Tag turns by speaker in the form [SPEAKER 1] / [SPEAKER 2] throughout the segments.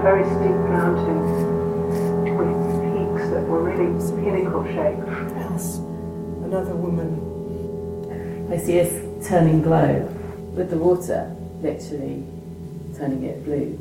[SPEAKER 1] very steep mountains with peaks that were really pinnacle shaped.
[SPEAKER 2] Else, another woman.
[SPEAKER 3] I see us turning glow with the water, literally turning it blue.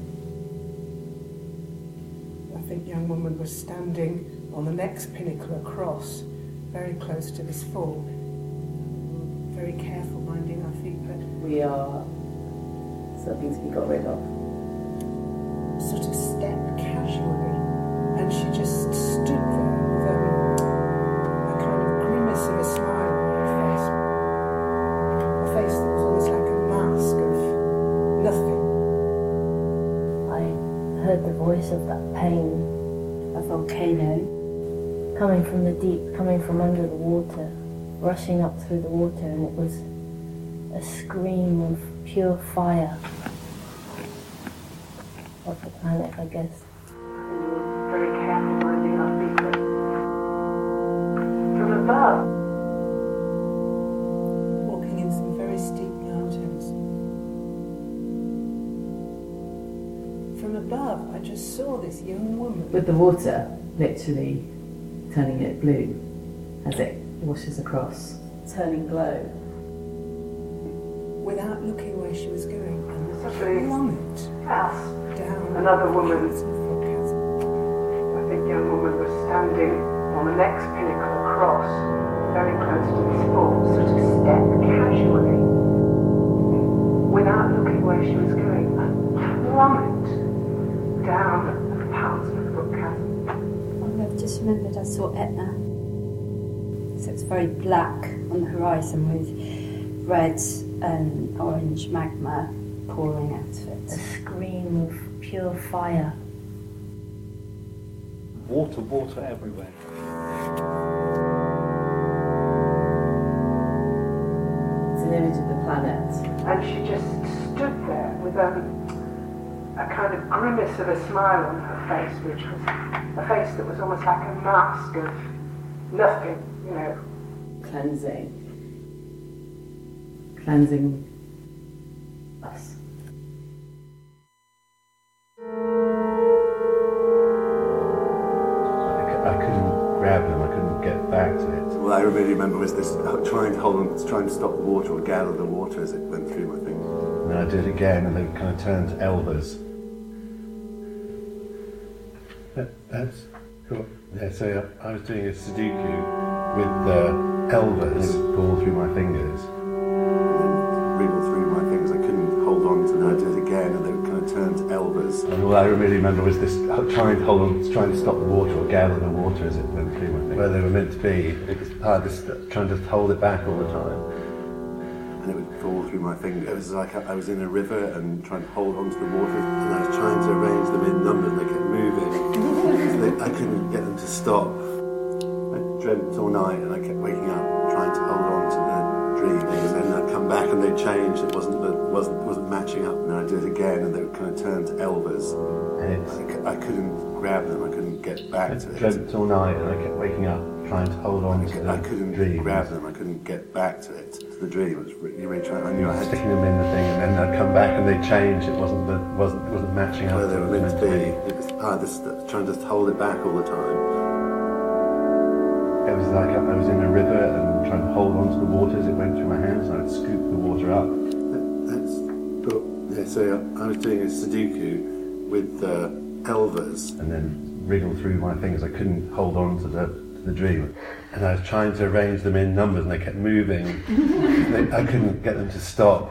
[SPEAKER 2] I think young woman was standing on the next pinnacle across, very close to this fall. Very careful minding our feet, but
[SPEAKER 3] We are something to be got rid of.
[SPEAKER 2] sort of stepped casually, and she just stood there with a kind of grimace and a smile on her face. A face that was almost like a mask of nothing.
[SPEAKER 4] I heard the voice of that pain,
[SPEAKER 5] A volcano.
[SPEAKER 4] coming from the deep, coming from under the water, rushing up through the water, and it was a scream of pure fire of the planet, I guess.
[SPEAKER 1] Very careful minding our feet. From above,
[SPEAKER 2] Walking in some very steep mountains. From above, I just saw this young woman.
[SPEAKER 3] With the water, literally turning it blue as it washes across, turning glow.
[SPEAKER 2] Without looking where she was going, and
[SPEAKER 1] Suddenly-
[SPEAKER 2] plummet
[SPEAKER 1] else,
[SPEAKER 2] down.
[SPEAKER 1] another woman.
[SPEAKER 2] towards the chasm.
[SPEAKER 1] I think young woman was standing on the next pinnacle across, very close to this fall, sort of stepped casually, without looking where she was going, and plummet down a Paulsford chasm.
[SPEAKER 5] I've just remembered I saw Etna. So it's very black on the horizon with red and orange magma pouring out of
[SPEAKER 4] A
[SPEAKER 5] it.
[SPEAKER 4] scream of pure fire.
[SPEAKER 6] Water everywhere.
[SPEAKER 3] It's an image of the planet.
[SPEAKER 1] And she just stood there with a kind of grimace of a smile on her face, which was a face that was almost like a mask of nothing, you know.
[SPEAKER 3] Cleansing us.
[SPEAKER 6] I couldn't grab them, I couldn't get back to it.
[SPEAKER 7] All I really remember was this trying to stop the water or gather the water as it went through my fingers.
[SPEAKER 6] And then I did it again and they kind of turned to elvers. That's cool. Yeah, so I was doing a Sudoku with elvers. It would fall through my fingers.
[SPEAKER 7] And then wriggle through my fingers. I couldn't hold on to them. I did it again and they would kind of turn to elvers.
[SPEAKER 6] And all I really remember was this trying to hold on, trying to stop the water or gather the water as it went through my fingers. Where they were meant to be, it was part of this, trying to hold it back all the time.
[SPEAKER 7] And it would fall through my fingers. It was like I was in a river and trying to hold on to the water, and I was trying to arrange them in numbers, and they kept moving. I couldn't get them to stop. I dreamt all night, and I kept waking up trying to hold on to the dream, and then I'd come back and they'd change. It wasn't matching up, and then I'd do it again, and they would kind of turn to elvers.
[SPEAKER 6] And
[SPEAKER 7] I couldn't grab them. I couldn't get back
[SPEAKER 6] I
[SPEAKER 7] to it.
[SPEAKER 6] dreamt all night and I kept waking up trying to hold on to the
[SPEAKER 7] I couldn't
[SPEAKER 6] dream.
[SPEAKER 7] grab them. I couldn't get back to it. To the dream. It was really trying. I knew I had to.
[SPEAKER 6] Sticking them in the thing, and then I'd come back and they'd change. It wasn't matching up.
[SPEAKER 7] Where they
[SPEAKER 6] to
[SPEAKER 7] were
[SPEAKER 6] what it
[SPEAKER 7] meant to be. It was part of this, trying to hold it back all the time.
[SPEAKER 6] It was like I was in a river and trying to hold on to the water as it went through my hands, and I'd scoop the water up.
[SPEAKER 7] So I was doing a Sudoku with elvers.
[SPEAKER 6] And then wriggle through my fingers. I couldn't hold on to the dream. And I was trying to arrange them in numbers and they kept moving. I couldn't get them to stop.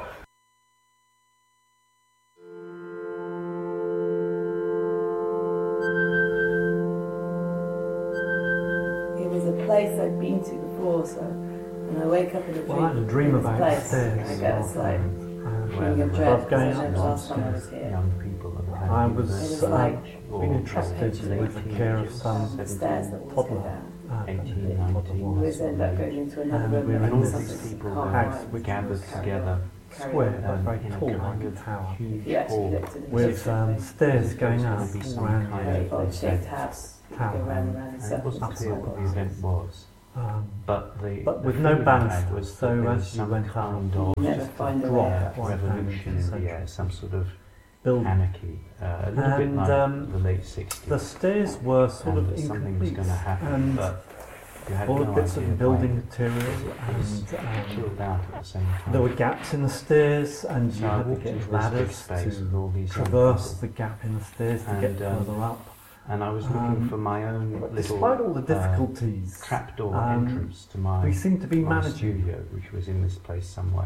[SPEAKER 3] It was a place I'd been to before, so when I wake up in a dream,
[SPEAKER 8] Well, I had a dream
[SPEAKER 3] in this
[SPEAKER 8] about
[SPEAKER 3] place,
[SPEAKER 8] stairs.
[SPEAKER 3] I get a slight feeling of
[SPEAKER 8] I
[SPEAKER 3] dread
[SPEAKER 8] was going
[SPEAKER 3] because I
[SPEAKER 8] up
[SPEAKER 3] know the last time I was
[SPEAKER 8] downstairs.
[SPEAKER 3] here.
[SPEAKER 8] I was
[SPEAKER 3] It was like
[SPEAKER 8] being entrusted with the care of some
[SPEAKER 3] stairs that always go
[SPEAKER 8] toddler.
[SPEAKER 3] down.
[SPEAKER 8] Toddler
[SPEAKER 3] We
[SPEAKER 8] was.
[SPEAKER 3] always end up going into another
[SPEAKER 8] And
[SPEAKER 3] room
[SPEAKER 8] we were
[SPEAKER 3] and
[SPEAKER 8] in
[SPEAKER 3] something
[SPEAKER 8] this
[SPEAKER 3] you can't
[SPEAKER 8] house
[SPEAKER 3] find.
[SPEAKER 8] which
[SPEAKER 9] gathered
[SPEAKER 8] was
[SPEAKER 9] together,
[SPEAKER 8] square, but very tall, like a tower,
[SPEAKER 3] If you actually looked at it,
[SPEAKER 8] with
[SPEAKER 3] differently.
[SPEAKER 8] stairs going up
[SPEAKER 9] be some
[SPEAKER 8] around
[SPEAKER 9] kind
[SPEAKER 3] Very
[SPEAKER 9] of
[SPEAKER 3] odd-shaped house. You go round and round in
[SPEAKER 9] and it
[SPEAKER 3] circles.
[SPEAKER 9] wasn't clear what the event was, but
[SPEAKER 8] but with
[SPEAKER 9] the
[SPEAKER 8] no
[SPEAKER 9] feeling I had
[SPEAKER 8] banister,
[SPEAKER 9] was
[SPEAKER 8] so
[SPEAKER 9] that there was
[SPEAKER 8] as you
[SPEAKER 9] some
[SPEAKER 8] went up,
[SPEAKER 9] kind of
[SPEAKER 3] Never find a way
[SPEAKER 8] drop
[SPEAKER 3] out.
[SPEAKER 8] right down
[SPEAKER 9] revolution
[SPEAKER 8] into
[SPEAKER 9] in
[SPEAKER 8] the
[SPEAKER 9] the air, some sort of
[SPEAKER 8] building.
[SPEAKER 9] anarchy, a little bit like the late 60s.
[SPEAKER 8] The stairs were sort of
[SPEAKER 9] and something was
[SPEAKER 8] incomplete,
[SPEAKER 9] going to happen,
[SPEAKER 8] and
[SPEAKER 9] but you had
[SPEAKER 8] all
[SPEAKER 9] no
[SPEAKER 8] the bits
[SPEAKER 9] idea
[SPEAKER 8] of building
[SPEAKER 9] why.
[SPEAKER 8] material,
[SPEAKER 9] It was
[SPEAKER 8] and
[SPEAKER 9] chilled out at the same time.
[SPEAKER 8] there were gaps in the stairs, and
[SPEAKER 9] So
[SPEAKER 8] you
[SPEAKER 9] I
[SPEAKER 8] had to
[SPEAKER 9] walked
[SPEAKER 8] get
[SPEAKER 9] into this big
[SPEAKER 8] ladders
[SPEAKER 9] space with all
[SPEAKER 8] to
[SPEAKER 9] these young
[SPEAKER 8] traverse
[SPEAKER 9] people.
[SPEAKER 8] the gap in the stairs to get
[SPEAKER 9] And,
[SPEAKER 8] further up.
[SPEAKER 9] And I was looking for my own
[SPEAKER 8] But
[SPEAKER 9] little
[SPEAKER 8] despite all the difficulties,
[SPEAKER 9] trapdoor
[SPEAKER 8] we
[SPEAKER 9] entrance to my
[SPEAKER 8] seem to be managing.
[SPEAKER 9] studio, which was in this place somewhere.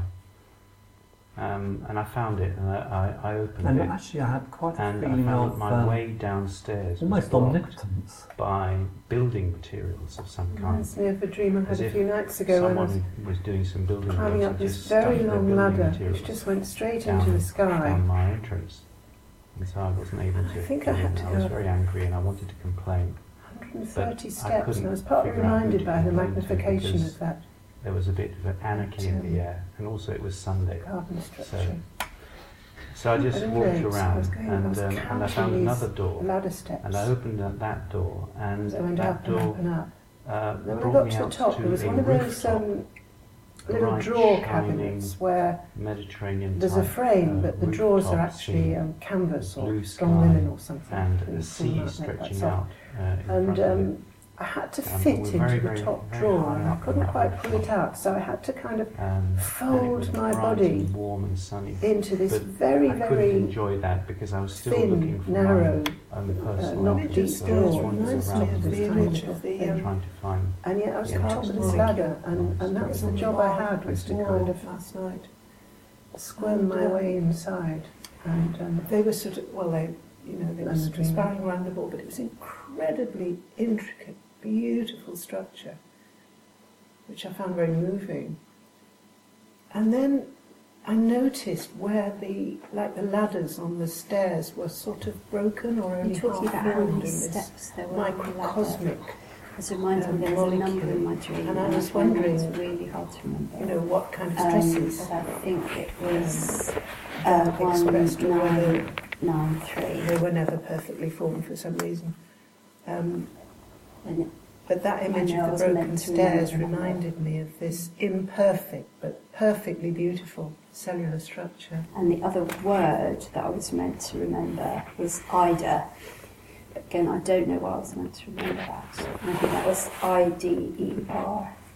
[SPEAKER 9] And I found it, and I opened
[SPEAKER 8] And
[SPEAKER 9] it,
[SPEAKER 8] actually, I had quite a
[SPEAKER 9] and I
[SPEAKER 8] feeling
[SPEAKER 9] found
[SPEAKER 8] of
[SPEAKER 9] my way downstairs was
[SPEAKER 8] almost
[SPEAKER 9] blocked
[SPEAKER 8] omnipotence.
[SPEAKER 9] by building materials of some kind.
[SPEAKER 1] Reminds me of a dream I had
[SPEAKER 9] As
[SPEAKER 1] a
[SPEAKER 9] if
[SPEAKER 1] few nights ago when I was
[SPEAKER 9] Someone was doing some building
[SPEAKER 1] climbing
[SPEAKER 9] work
[SPEAKER 1] up
[SPEAKER 9] and
[SPEAKER 1] this
[SPEAKER 9] just
[SPEAKER 1] very
[SPEAKER 9] stuffed their
[SPEAKER 1] long
[SPEAKER 9] building
[SPEAKER 1] ladder,
[SPEAKER 9] materials
[SPEAKER 1] which just went straight
[SPEAKER 9] down,
[SPEAKER 1] into the sky.
[SPEAKER 9] down my entrance. And so I wasn't able to
[SPEAKER 1] I think
[SPEAKER 9] get
[SPEAKER 1] I had
[SPEAKER 9] in.
[SPEAKER 1] to
[SPEAKER 9] I was
[SPEAKER 1] go
[SPEAKER 9] very angry and I wanted to complain.
[SPEAKER 1] 130
[SPEAKER 9] I
[SPEAKER 1] steps,
[SPEAKER 9] couldn't
[SPEAKER 1] and I was partly
[SPEAKER 9] figure out who
[SPEAKER 1] reminded
[SPEAKER 9] to
[SPEAKER 1] by the
[SPEAKER 9] complain to
[SPEAKER 1] magnification
[SPEAKER 9] because
[SPEAKER 1] of that
[SPEAKER 9] There was a bit of anarchy in the air, and also it was Sunday.
[SPEAKER 1] garden structure.
[SPEAKER 9] So I just
[SPEAKER 1] But
[SPEAKER 9] walked
[SPEAKER 1] anyway, so I was
[SPEAKER 9] around
[SPEAKER 1] going-
[SPEAKER 9] and I
[SPEAKER 1] counting
[SPEAKER 9] found
[SPEAKER 1] these
[SPEAKER 9] another door,
[SPEAKER 1] ladder steps.
[SPEAKER 9] and I opened that door, and
[SPEAKER 1] So I went
[SPEAKER 9] that
[SPEAKER 1] up and up
[SPEAKER 9] door
[SPEAKER 1] and up. Then when I
[SPEAKER 9] brought
[SPEAKER 1] got
[SPEAKER 9] me
[SPEAKER 1] to the
[SPEAKER 9] out
[SPEAKER 1] top,
[SPEAKER 9] to
[SPEAKER 1] there was
[SPEAKER 9] a
[SPEAKER 1] one of those
[SPEAKER 9] rooftop,
[SPEAKER 1] little
[SPEAKER 9] bright,
[SPEAKER 1] drawer
[SPEAKER 9] shining
[SPEAKER 1] cabinets where
[SPEAKER 9] Mediterranean
[SPEAKER 1] there's a
[SPEAKER 9] type,
[SPEAKER 1] frame, but the drawers are
[SPEAKER 9] rooftop
[SPEAKER 1] actually
[SPEAKER 9] scene,
[SPEAKER 1] canvas or
[SPEAKER 9] blue
[SPEAKER 1] strong
[SPEAKER 9] sky,
[SPEAKER 1] linen or something.
[SPEAKER 9] and
[SPEAKER 1] You
[SPEAKER 9] the
[SPEAKER 1] pull
[SPEAKER 9] sea
[SPEAKER 1] them out, make that
[SPEAKER 9] stretching
[SPEAKER 1] soft.
[SPEAKER 9] out in front of
[SPEAKER 1] And
[SPEAKER 9] it.
[SPEAKER 1] I had to
[SPEAKER 9] but
[SPEAKER 1] fit
[SPEAKER 9] we're
[SPEAKER 1] into
[SPEAKER 9] very,
[SPEAKER 1] the
[SPEAKER 9] very,
[SPEAKER 1] top
[SPEAKER 9] very
[SPEAKER 1] drawer,
[SPEAKER 9] high
[SPEAKER 1] and I
[SPEAKER 9] up
[SPEAKER 1] couldn't
[SPEAKER 9] on
[SPEAKER 1] quite
[SPEAKER 9] that
[SPEAKER 1] pull it
[SPEAKER 9] rooftop.
[SPEAKER 1] out, so I had to kind of
[SPEAKER 9] And it
[SPEAKER 1] fold
[SPEAKER 9] was
[SPEAKER 1] my
[SPEAKER 9] bright
[SPEAKER 1] body
[SPEAKER 9] and warm and sunny.
[SPEAKER 1] into this
[SPEAKER 9] But
[SPEAKER 1] very,
[SPEAKER 9] I couldn't
[SPEAKER 1] very
[SPEAKER 9] enjoy that because I was still looking
[SPEAKER 1] thin,
[SPEAKER 9] for
[SPEAKER 1] narrow,
[SPEAKER 9] my own personal
[SPEAKER 1] not
[SPEAKER 9] image.
[SPEAKER 1] deep
[SPEAKER 9] So I
[SPEAKER 1] drawer.
[SPEAKER 9] was
[SPEAKER 1] It
[SPEAKER 9] wandering
[SPEAKER 1] reminds me
[SPEAKER 9] around
[SPEAKER 1] of
[SPEAKER 9] this
[SPEAKER 1] the
[SPEAKER 9] kind
[SPEAKER 1] image
[SPEAKER 9] of
[SPEAKER 1] of the,
[SPEAKER 9] trying to find.
[SPEAKER 1] and yet I was
[SPEAKER 9] Yeah,
[SPEAKER 1] caught
[SPEAKER 9] top
[SPEAKER 1] on
[SPEAKER 9] of
[SPEAKER 1] this
[SPEAKER 9] the
[SPEAKER 1] ladder, and
[SPEAKER 9] nice.
[SPEAKER 1] that was the job I had, was to kind of
[SPEAKER 2] last night.
[SPEAKER 1] squirm my way inside. And
[SPEAKER 2] They were sort of, well, they were
[SPEAKER 1] And the dream.
[SPEAKER 2] sparring around the ball, but it was incredibly intricate, beautiful structure, which I found very moving. And then I noticed where the ladders on the stairs were sort of broken or only
[SPEAKER 5] You're talking
[SPEAKER 2] half
[SPEAKER 5] about how
[SPEAKER 2] formed
[SPEAKER 5] many
[SPEAKER 2] in this
[SPEAKER 5] steps there were on the ladder.
[SPEAKER 2] microcosmic.
[SPEAKER 5] It reminds me there was a number in my dream,
[SPEAKER 2] And I was
[SPEAKER 5] I find that
[SPEAKER 2] wondering,
[SPEAKER 5] it's really hard to remember.
[SPEAKER 2] What kind of stresses
[SPEAKER 5] But I think it was
[SPEAKER 2] expressed or whether
[SPEAKER 5] 1993.
[SPEAKER 2] they were never perfectly formed for some reason.
[SPEAKER 5] And
[SPEAKER 2] But that image
[SPEAKER 5] I know I
[SPEAKER 2] of
[SPEAKER 5] was
[SPEAKER 2] the broken
[SPEAKER 5] meant to
[SPEAKER 2] stairs
[SPEAKER 5] remember that.
[SPEAKER 2] reminded me of this imperfect but perfectly beautiful cellular structure.
[SPEAKER 5] And the other word that I was meant to remember was Ida. Again, I don't know why I was meant to remember that. And I think that was IDER.